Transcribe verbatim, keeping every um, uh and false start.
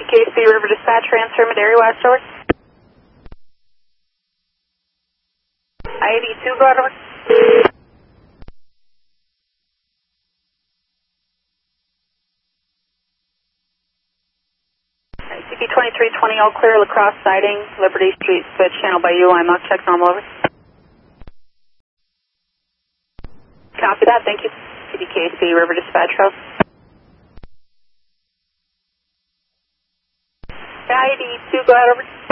K C River Dispatch, transfer Madera West, over. I eighty-two, go ahead, over. C P twenty-three twenty, all clear, Lacrosse siding, Liberty Street, switch channel by U line, Mach check normal, over. Copy that, thank you. C D K C River Dispatch, House. I eighty-two, go ahead, over.